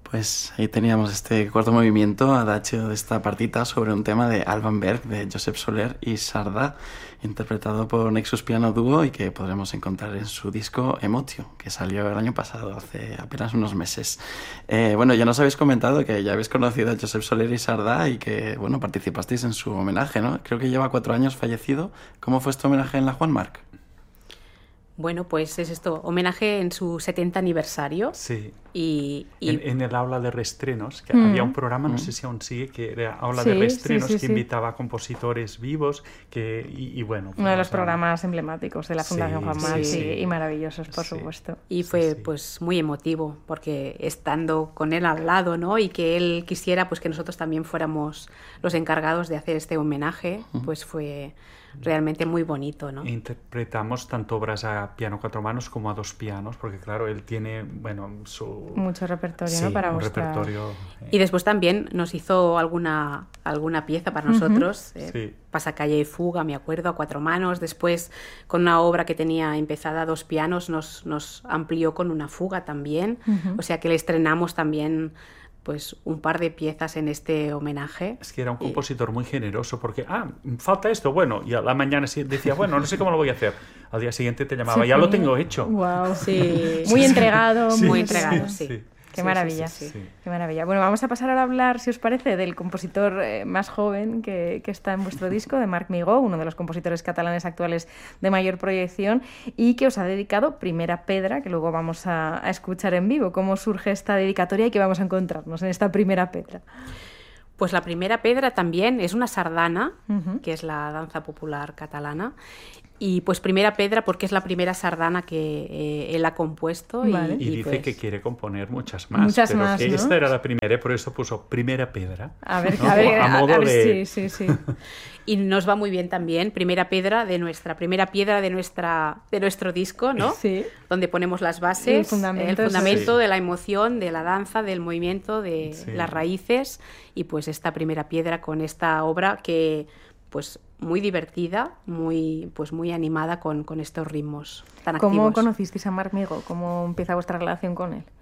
Pues ahí teníamos este cuarto movimiento, adagio de esta partita sobre un tema de Alban Berg, de Josep Soler y Sardá, interpretado por Nexus Piano Duo y que podremos encontrar en su disco Emotio, que salió el año pasado, hace apenas unos meses. Bueno, ya nos habéis comentado que ya habéis conocido a Josep Soler y Sardá y que, bueno, participasteis en su homenaje, ¿no? Creo que lleva 4 años fallecido. ¿Cómo fue este homenaje en la Juan Marc? Bueno, pues es esto, homenaje en su 70 aniversario. Sí. Y en el aula de reestrenos, que había un programa, no sé si aún sigue, que era aula de reestrenos, que invitaba a compositores vivos, y bueno. Uno de los programas emblemáticos de la Fundación Juan Marc y maravillosos, por supuesto. Y fue pues muy emotivo, porque estando con él al lado, ¿no? Y que él quisiera pues que nosotros también fuéramos los encargados de hacer este homenaje, pues fue realmente muy bonito, ¿no? Interpretamos tanto obras a piano 4 manos como a 2 pianos, porque claro, él tiene, bueno, mucho repertorio, ¿no? Para mostrar. Repertorio, Y después también nos hizo alguna pieza para nosotros, Pasacalle y Fuga, me acuerdo, a 4 manos. Después, con una obra que tenía empezada a 2 pianos, nos amplió con una fuga también. O sea que le estrenamos también pues un par de piezas en este homenaje. Es que era un compositor muy generoso porque, falta esto, bueno, y a la mañana decía, bueno, no sé cómo lo voy a hacer. Al día siguiente te llamaba, ya lo tengo hecho. Wow, sí. Muy entregado. Muy entregado, sí. Qué maravilla, qué maravilla. Bueno, vamos a pasar ahora a hablar, si os parece, del compositor más joven que está en vuestro disco, de Marc Migó, uno de los compositores catalanes actuales de mayor proyección y que os ha dedicado Primera Pedra, que luego vamos a escuchar en vivo. ¿Cómo surge esta dedicatoria y qué vamos a encontrarnos en esta Primera Pedra? Pues la Primera Pedra también es una sardana, que es la danza popular catalana. Y pues Primera Pedra porque es la primera sardana que él ha compuesto. Vale. Y dice pues, que quiere componer muchas más. Muchas pero más, que ¿no? Esta era la primera, por eso puso Primera Pedra. A ver, ¿no? a modo ver, de... sí. Y nos va muy bien también, primera piedra de nuestro disco, ¿no? Sí. Donde ponemos las bases, El fundamento de la emoción, de la danza, del movimiento, de las raíces, y pues esta primera piedra con esta obra que pues muy divertida, muy animada con estos ritmos tan activos. ¿Cómo conocisteis a Marc Migó? ¿Cómo empieza vuestra relación con él?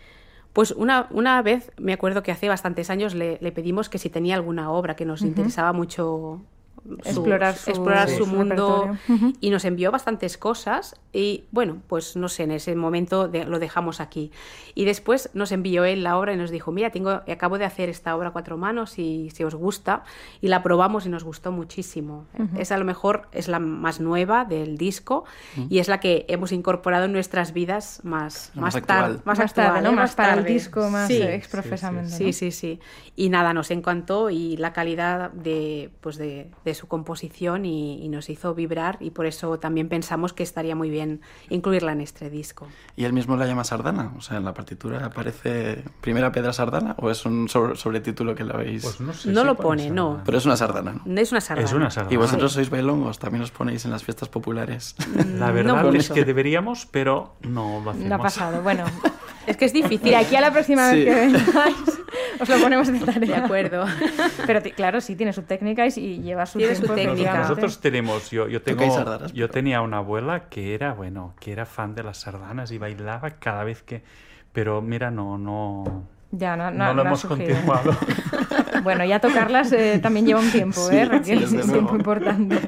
Pues una vez, me acuerdo que hace bastantes años le pedimos que si tenía alguna obra que nos interesaba mucho explorar su mundo, y nos envió bastantes cosas y bueno, pues no sé, en ese momento lo dejamos aquí. Y después nos envió él la obra y nos dijo, mira, acabo de hacer esta obra a 4 manos y si os gusta, y la probamos y nos gustó muchísimo. Esa a lo mejor es la más nueva del disco y es la que hemos incorporado en nuestras vidas más tarde, ¿no? Más para tarde. El disco, más exprofesamente. Sí. Y nada, nos encantó y la calidad de su composición y nos hizo vibrar y por eso también pensamos que estaría muy bien incluirla en este disco. ¿Y él mismo la llama sardana? O sea, ¿en la partitura aparece Primera Pedra sardana o es un sobretítulo que lo habéis...? Pues no sé no si lo pone, no. Pero es una sardana, ¿no? Es una sardana. Es una sardana. ¿Y vosotros sois bailongos? ¿También os ponéis en las fiestas populares? La verdad No es mucho. que deberíamos, pero no lo hacemos. No ha pasado, bueno. Es que es difícil. Y aquí a la próxima vez que vengáis os lo ponemos de tarea. De acuerdo. Pero claro, sí, tiene su técnica y lleva su Tiene tiempo. su técnica. Nosotros tenemos, Tocáis sardanas, yo tenía una abuela que era fan de las sardanas y bailaba cada vez que... Pero mira, no lo hemos continuado. Bueno, ya tocarlas también lleva un tiempo, Raquel, desde es luego. tiempo importante.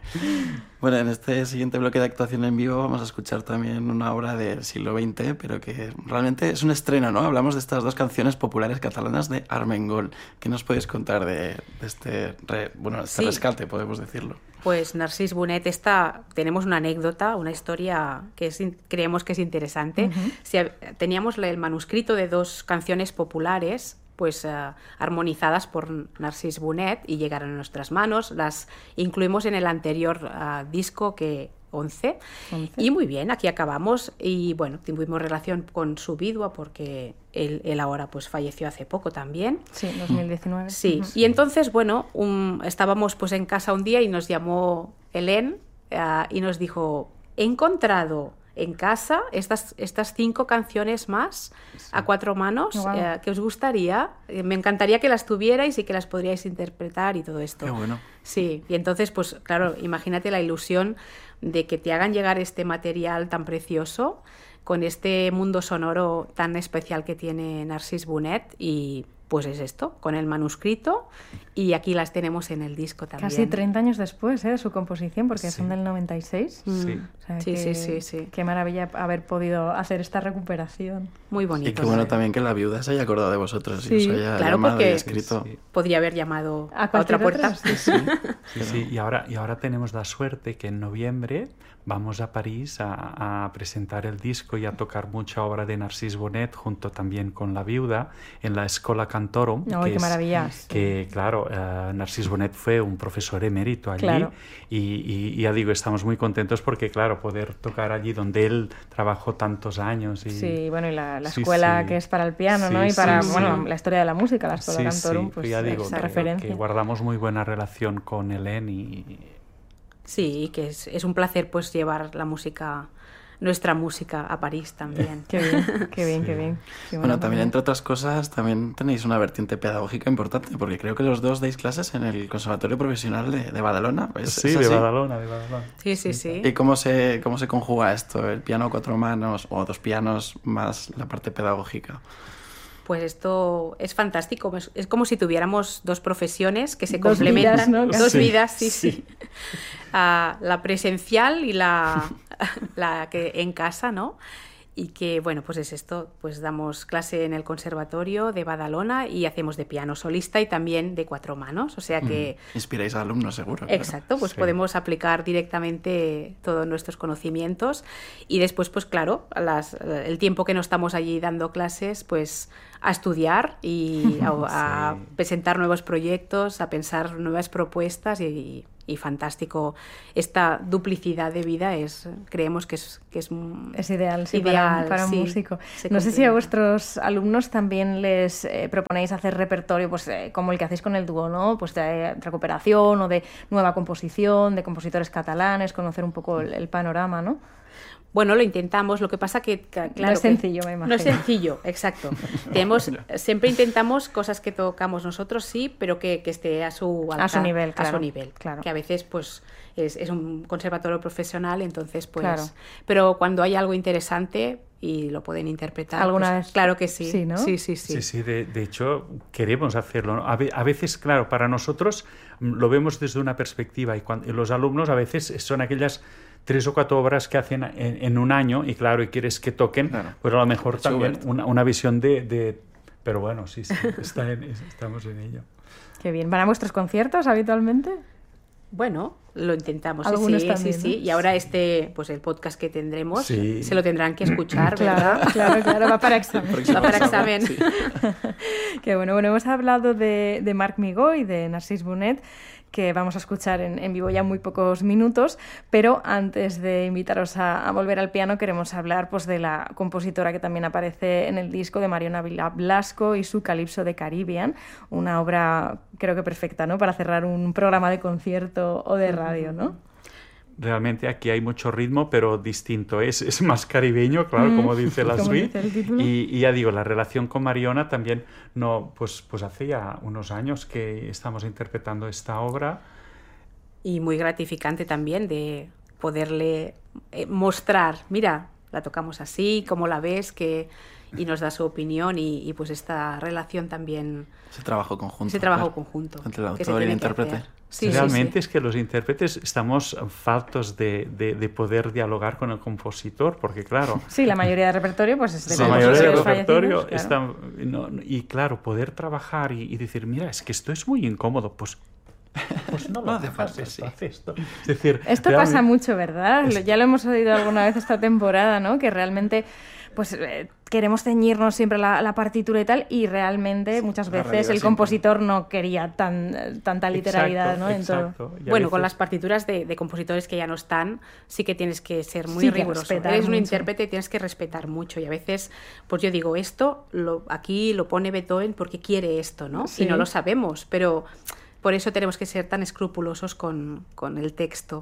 Bueno, en este siguiente bloque de actuación en vivo vamos a escuchar también una obra del siglo XX, pero que realmente es un estreno, ¿no? Hablamos de estas 2 canciones populares catalanas de Armengol. ¿Qué nos podéis contar de este rescate, podemos decirlo? Pues Narcís Bonet, tenemos una anécdota, una historia que creemos que es interesante. Teníamos el manuscrito de 2 canciones populares pues armonizadas por Narcís Bonet y llegaron a nuestras manos. Las incluimos en el anterior disco 11. Y muy bien, aquí acabamos y bueno, tuvimos relación con su vidua porque él ahora pues falleció hace poco también. Sí, 2019. Sí, y entonces bueno, estábamos pues en casa un día y nos llamó Hélène y nos dijo, he encontrado en casa estas 5 canciones más a 4 manos. Wow. ¿Qué os gustaría? Me encantaría que las tuvierais y que las podríais interpretar y todo esto. Qué bueno. Sí, y entonces pues claro, imagínate la ilusión de que te hagan llegar este material tan precioso con este mundo sonoro tan especial que tiene Narcís Bonet y pues es esto, con el manuscrito y aquí las tenemos en el disco también. Casi 30 años después de su composición, porque son del 96. Sí. O sea, sí. Qué maravilla haber podido hacer esta recuperación. Muy bonito. Y qué bueno también que la viuda se haya acordado de vosotros y os haya claro, llamado y porque escrito. Podría haber llamado a otra puerta. Sí. Y ahora tenemos la suerte que en noviembre vamos a París a presentar el disco y a tocar mucha obra de Narcís Bonet junto también con la viuda en la Escola Cantorum. ¡Qué maravilla! Que, claro, Narcís Bonet fue un profesor emérito allí y ya digo, estamos muy contentos porque, claro, poder tocar allí donde él trabajó tantos años. Sí, bueno, y la escuela que es para el piano, ¿no? Y para, la historia de la música, la Escola Cantorum, pues ya digo, esa referencia. Que guardamos muy buena relación con Hélène Sí, que es un placer pues llevar nuestra música a París también. Qué bien. Bueno, también entre otras cosas, también tenéis una vertiente pedagógica importante, porque creo que los dos dais clases en el Conservatorio Profesional de Badalona. Sí, de Badalona. Sí. ¿Y cómo se conjuga esto? ¿El piano a 4 manos o 2 pianos más la parte pedagógica? Pues esto es fantástico. Es como si tuviéramos 2 profesiones que se complementan. Vidas, ¿no? 2 vidas, sí. La presencial y la que en casa, ¿no? Y que, bueno, pues es esto, pues damos clase en el Conservatorio de Badalona y hacemos de piano solista y también de 4 manos, o sea que... Inspiráis a alumnos, seguro. Exacto, pues podemos aplicar directamente todos nuestros conocimientos y después, pues claro, el tiempo que no estamos allí dando clases, pues a estudiar y a presentar nuevos proyectos, a pensar nuevas propuestas y fantástico. Esta duplicidad de vida creemos que es ideal, para un músico. No sé si a vuestros alumnos también les proponéis hacer repertorio, pues como el que hacéis con el dúo, ¿no? Pues de recuperación o de nueva composición, de compositores catalanes, conocer un poco el panorama, ¿no? Bueno, lo intentamos, lo que pasa que claro, no es sencillo, me imagino. No es sencillo, exacto. Siempre intentamos cosas que tocamos nosotros, sí, pero que esté a su nivel, claro. A su nivel, claro. Que a veces pues es un conservatorio profesional, entonces pues... Claro. Pero cuando hay algo interesante y lo pueden interpretar... ¿Alguna pues, vez? Claro que sí. Sí, ¿no? Sí. Sí, de hecho queremos hacerlo, ¿no? A veces, claro, para nosotros lo vemos desde una perspectiva y los alumnos a veces son aquellas 3 o 4 obras que hacen en un año y claro, y quieres que toquen, pues a lo mejor también una visión de... Pero bueno, sí, estamos en ello. Qué bien. ¿Van a vuestros conciertos habitualmente? Bueno, lo intentamos. Algunos también, ¿no? Sí. Y ahora pues el podcast que tendremos se lo tendrán que escuchar, ¿verdad? Claro, va para examen. Va para examen. Sí. Qué bueno, hemos hablado de Marc Migó y de Narcís Bonet, que vamos a escuchar en vivo ya en muy pocos minutos, pero antes de invitaros a volver al piano queremos hablar pues de la compositora que también aparece en el disco, de Mariona Blasco y su Calipso de Caribbean, una obra creo que perfecta, ¿no?, para cerrar un programa de concierto o de radio, ¿no? Realmente aquí hay mucho ritmo, pero distinto. Es más caribeño, claro, como dice la suite. Y ya digo, la relación con Mariona también, pues hace ya unos años que estamos interpretando esta obra. Y muy gratificante también de poderle mostrar, mira, la tocamos así, cómo la ves, y nos da su opinión y pues esta relación también... Ese trabajo conjunto. Entre el autor y el intérprete. Realmente es que los intérpretes estamos faltos de poder dialogar con el compositor, porque claro... Sí, la mayoría del repertorio pues es de la mayoría del repertorio claro. Y claro, poder trabajar y decir, mira, es que esto es muy incómodo, pues no lo haces esto. Es decir, esto pasa mucho, ¿verdad? Ya lo hemos oído alguna vez esta temporada, ¿no? Que realmente pues queremos ceñirnos siempre a la partitura y tal, y realmente muchas veces el compositor no quería tanta literalidad, ¿no? Exacto. En todo. Bueno, con las partituras de compositores que ya no están, sí que tienes que ser muy riguroso. Eres un intérprete y tienes que respetar mucho, y a veces, pues yo digo, esto aquí lo pone Beethoven porque quiere esto, ¿no? Sí. Y no lo sabemos, pero por eso tenemos que ser tan escrupulosos con el texto.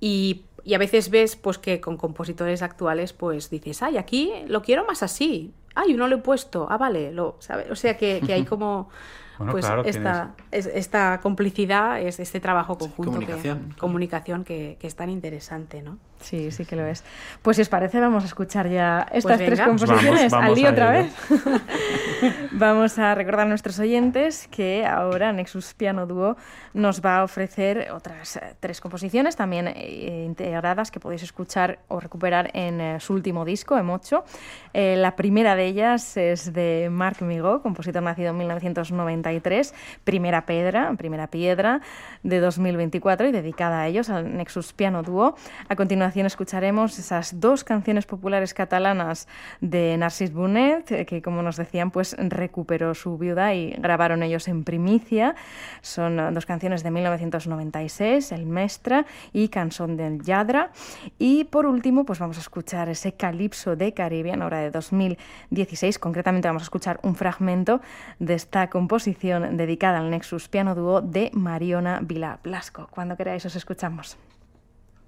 Y a veces ves pues que con compositores actuales pues dices, aquí lo quiero más así. ¡ay, no lo he puesto! ¡Ah, vale! ¿Sabes? O sea, que hay como... Bueno, pues claro, esta complicidad, este trabajo conjunto, comunicación que es tan interesante, ¿no? Sí, sí que lo es. Pues si os parece, vamos a escuchar ya estas tres composiciones. Vamos al lío otra vez. Vamos a recordar a nuestros oyentes que ahora Nexus Piano Duo nos va a ofrecer otras tres composiciones también integradas que podéis escuchar o recuperar en su último disco, M8. La primera de ellas es de Marc Migaud, compositor nacido en 1993, Primera Piedra de 2024 y dedicada a ellos, al Nexus Piano Duo. A continuación escucharemos esas dos canciones populares catalanas de Narcís Bonet, que como nos decían, pues recuperó su viuda y grabaron ellos en primicia. Son dos canciones de 1996, El Mestre y Cançó del Lladre. Y por último, pues vamos a escuchar ese Calipso de Caribbean, obra de 2016. Concretamente vamos a escuchar un fragmento de esta composición dedicada al Nexus Piano Duo de Mariona Vila Blasco. Cuando queráis os escuchamos.